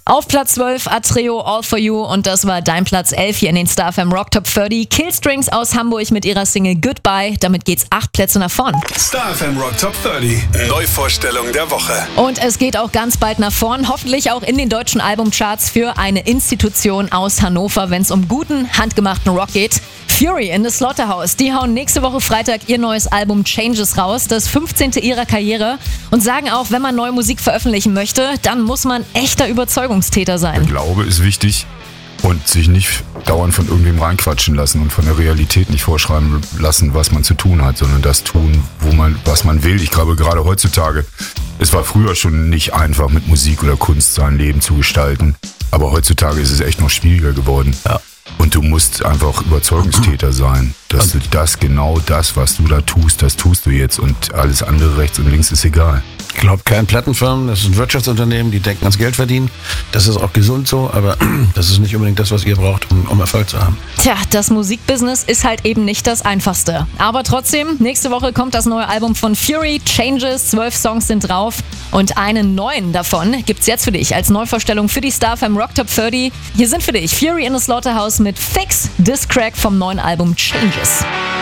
Auf Platz 12 Atreo All For You und das war dein Platz 11 hier in den Star FM Rock Top 30. Killstrings aus Hamburg mit ihrer Single Goodbye. Damit geht's 8 Plätze nach vorn. Star FM Rock Top 30. Neuvorstellung der Woche. Und es geht auch ganz bald nach vorn, hoffentlich auch in den deutschen Albumcharts für eine Institution aus Hannover, wenn es um guten, handgemachten Rock geht. Fury in the Slaughterhouse, die hauen nächste Woche Freitag ihr neues Album Changes raus, das 15. ihrer Karriere, und sagen auch, wenn man neue Musik veröffentlichen möchte, dann muss man echter Überzeugungstäter sein. Der Glaube ist wichtig und sich nicht dauernd von irgendwem reinquatschen lassen und von der Realität nicht vorschreiben lassen, was man zu tun hat, sondern das tun, was man will. Ich glaube, gerade heutzutage, es war früher schon nicht einfach, mit Musik oder Kunst sein Leben zu gestalten, aber heutzutage ist es echt noch schwieriger geworden. Ja. Und du musst einfach Überzeugungstäter sein, dass du genau das, was du da tust, das tust du jetzt und alles andere rechts und links ist egal. Ich glaube, kein Plattenfirmen, das ist ein Wirtschaftsunternehmen, die denken ans Geld verdienen. Das ist auch gesund so, aber das ist nicht unbedingt das, was ihr braucht, um Erfolg zu haben. Tja, das Musikbusiness ist halt eben nicht das Einfachste. Aber trotzdem, nächste Woche kommt das neue Album von Fury, Changes, 12 Songs sind drauf und einen neuen davon gibt's jetzt für dich als Neuvorstellung für die Star FM Rock Top 30. Hier sind für dich Fury in the Slaughterhouse mit Fix This Crack vom neuen Album Changes.